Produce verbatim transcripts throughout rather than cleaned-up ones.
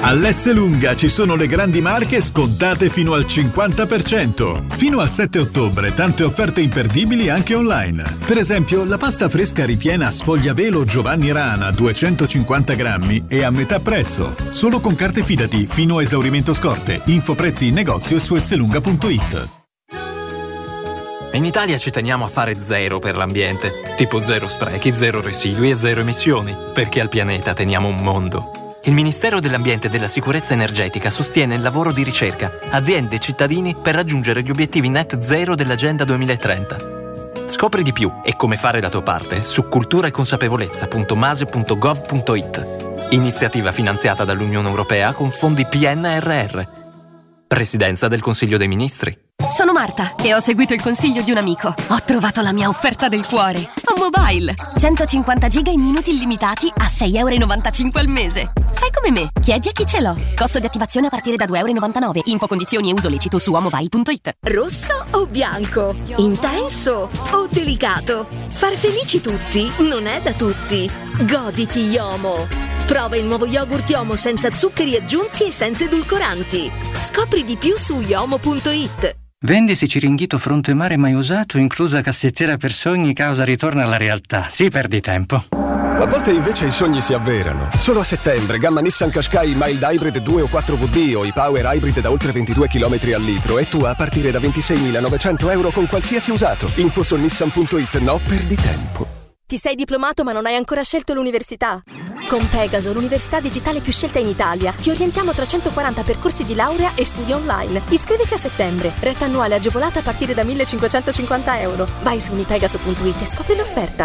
All'Esselunga ci sono le grandi marche scontate fino al cinquanta per cento. Fino al sette ottobre tante offerte imperdibili anche online. Per esempio la pasta fresca ripiena Sfogliavelo Giovanni Rana duecentocinquanta grammi e a metà prezzo. Solo con carte Fidati fino a esaurimento scorte. Info prezzi in negozio e su esselunga punto it. In Italia ci teniamo a fare zero per l'ambiente. Tipo zero sprechi, zero residui e zero emissioni. Perché al pianeta teniamo un mondo. Il Ministero dell'Ambiente e della Sicurezza Energetica sostiene il lavoro di ricerca, aziende e cittadini per raggiungere gli obiettivi net zero dell'Agenda duemilatrenta. Scopri di più e come fare la tua parte su cultura e consapevolezza punto mase punto gov punto it. Iniziativa finanziata dall'Unione Europea con fondi P N R R. Presidenza del Consiglio dei Ministri. Sono Marta e ho seguito il consiglio di un amico. Ho trovato la mia offerta del cuore. A Mobile. centocinquanta giga in minuti illimitati a sei e novantacinque euro al mese. Fai come me. Chiedi a chi ce l'ho. Costo di attivazione a partire da due e novantanove euro. Info, condizioni e uso lecito su amobile punto it. Rosso o bianco? Intenso o delicato? Far felici tutti non è da tutti. Goditi Yomo. Prova il nuovo yogurt Yomo senza zuccheri aggiunti e senza edulcoranti. Scopri di più su yomo punto it. Vendisi Ciringhito fronte mare mai usato, inclusa cassettiera per sogni, causa ritorno alla realtà. Si perdi tempo. A volte invece i sogni si avverano. Solo a settembre, gamma Nissan Qashqai Mild Hybrid due o quattro V D o i Power Hybrid da oltre ventidue chilometri al litro e tu a partire da ventiseimilanovecento euro con qualsiasi usato. Info su nissan punto it. No, perdi tempo. Ti sei diplomato ma non hai ancora scelto l'università? Con Pegaso, l'università digitale più scelta in Italia, ti orientiamo tra centoquaranta percorsi di laurea e studi online. Iscriviti a settembre. Retta annuale agevolata a partire da millecinquecentocinquanta euro. Vai su unipegaso punto it e scopri l'offerta.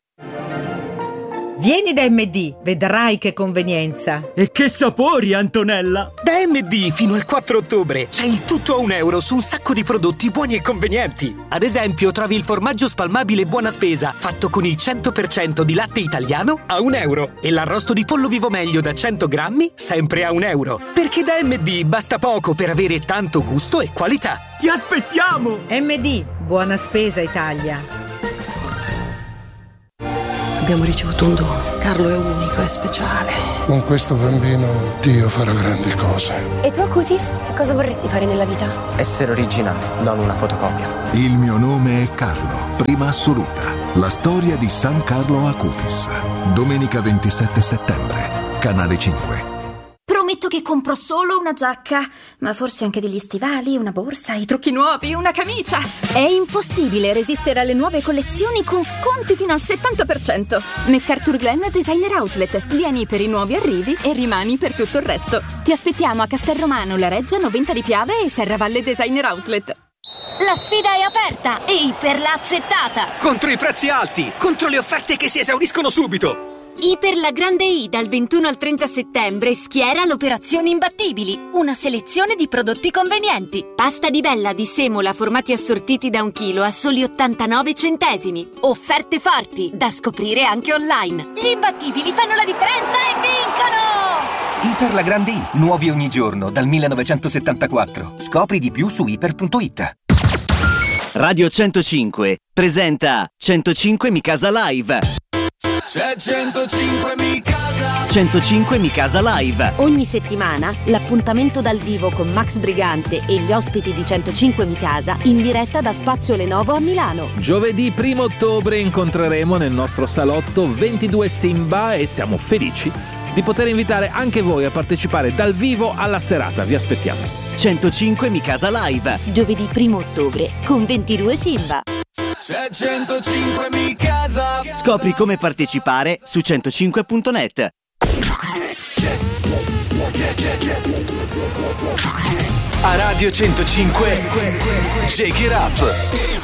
Vieni da M D, vedrai che convenienza. E che sapori, Antonella! Da M D fino al quattro ottobre c'è il tutto a un euro su un sacco di prodotti buoni e convenienti. Ad esempio, trovi il formaggio spalmabile Buona Spesa, fatto con il cento per cento di latte italiano, a un euro. E l'arrosto di pollo vivo meglio da cento grammi, sempre a un euro. Perché da M D basta poco per avere tanto gusto e qualità. Ti aspettiamo! M D, Buona Spesa Italia. Abbiamo ricevuto un dono. Carlo è unico, è speciale. Con questo bambino Dio farà grandi cose. E tu, Acutis? Che cosa vorresti fare nella vita? Essere originale, non una fotocopia. Il mio nome è Carlo, prima assoluta. La storia di San Carlo Acutis. Domenica ventisette settembre, Canale cinque. Prometto che compro solo una giacca, ma forse anche degli stivali, una borsa, i trucchi nuovi, una camicia. È impossibile resistere alle nuove collezioni con sconti fino al settanta per cento. MacArthur Glen Designer Outlet. Vieni per i nuovi arrivi e rimani per tutto il resto. Ti aspettiamo a Castelromano, La Reggia, Noventa di Piave e Serravalle Designer Outlet. La sfida è aperta e Iperla accettata. Contro i prezzi alti, contro le offerte che si esauriscono subito. Iper la Grande I dal ventuno al trenta settembre schiera l'operazione Imbattibili, una selezione di prodotti convenienti. Pasta di Bella di semola formati assortiti da un chilo a soli ottantanove centesimi. Offerte forti da scoprire anche online. Gli imbattibili fanno la differenza e vincono! Iper la Grande I, nuovi ogni giorno dal millenovecentosettantaquattro. Scopri di più su iper punto it. Radio centocinque presenta centocinque Mi Casa Live. C'è centocinque Mi Casa. centocinque Mi Casa Live. Ogni settimana l'appuntamento dal vivo con Max Brigante e gli ospiti di centocinque Mi Casa in diretta da Spazio Lenovo a Milano. Giovedì primo ottobre incontreremo nel nostro salotto ventidue Simba e siamo felici di poter invitare anche voi a partecipare dal vivo alla serata. Vi aspettiamo. centocinque Mi Casa Live. Giovedì primo ottobre con ventidue Simba. C'è centocinque Mi Casa. Scopri come partecipare su centocinque punto net. A Radio centocinque Shake It Up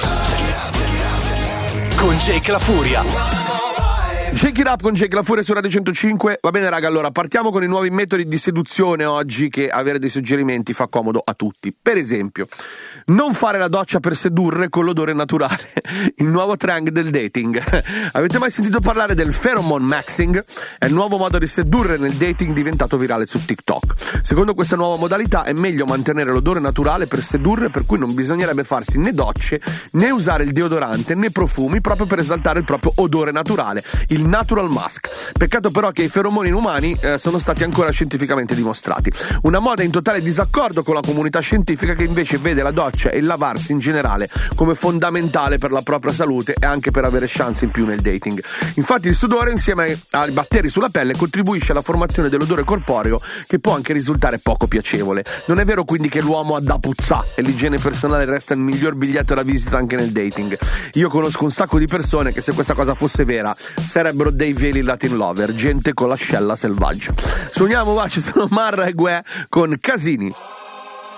con Jake La Furia. Shake It Up con Jake La Furia su Radio centocinque. Va bene raga, allora partiamo con i nuovi metodi di seduzione oggi, che avere dei suggerimenti fa comodo a tutti. Per esempio, non fare la doccia per sedurre con l'odore naturale, il nuovo trend del dating. Avete mai sentito parlare del pheromone maxing? È il nuovo modo di sedurre nel dating diventato virale su TikTok. Secondo questa nuova modalità è meglio mantenere l'odore naturale per sedurre, per cui non bisognerebbe farsi né docce né usare il deodorante né profumi, proprio per esaltare il proprio odore naturale. Il il natural musk. Peccato però che i feromoni in umani eh, sono stati ancora scientificamente dimostrati. Una moda in totale disaccordo con la comunità scientifica, che invece vede la doccia e il lavarsi in generale come fondamentale per la propria salute e anche per avere chance in più nel dating. Infatti il sudore, insieme ai batteri sulla pelle, contribuisce alla formazione dell'odore corporeo, che può anche risultare poco piacevole. Non è vero quindi che l'uomo ha da puzzà e l'igiene personale resta il miglior biglietto da visita anche nel dating. Io conosco un sacco di persone che, se questa cosa fosse vera, sarebbero dei veri Latin lover, gente con l'ascella selvaggia. Suoniamo, va, ci sono Marra e Gue con Casini.